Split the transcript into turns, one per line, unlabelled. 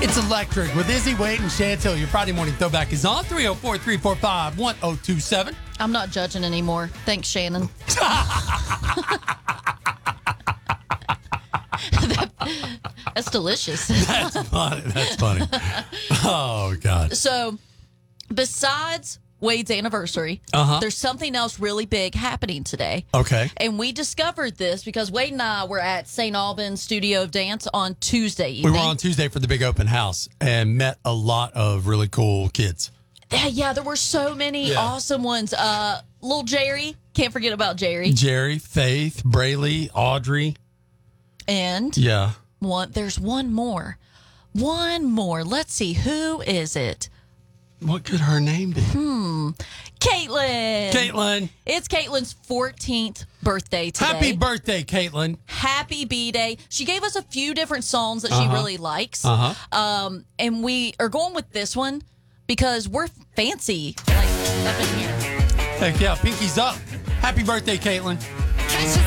It's electric with Izzy, Wade, and Chantel. Your Friday morning throwback is on 304-345-1027.
I'm not judging anymore. Thanks, Shannon. That's delicious.
That's funny. That's funny. Oh, God.
So, besides Wade's anniversary, there's something else really big happening today.
Okay.
And we discovered this because Wade and I were at St. Albans Studio of Dance on Tuesday
We
evening.
were on Tuesday for the big open house and met a lot of really cool kids.
Yeah, there were so many awesome ones. Little Jerry, can't forget about Jerry.
Jerry, Faith, Braylee, Audrey.
And
Yeah.
there's one more. One more. Let's see, who is it?
What could her name be?
Caitlin.
Caitlin.
It's Caitlin's 14th birthday today.
Happy birthday, Caitlin.
Happy B-Day. She gave us a few different songs that she really likes. And we are going with this one because we're fancy. Like, up in here.
Heck yeah, pinkies up. Happy birthday, Caitlin.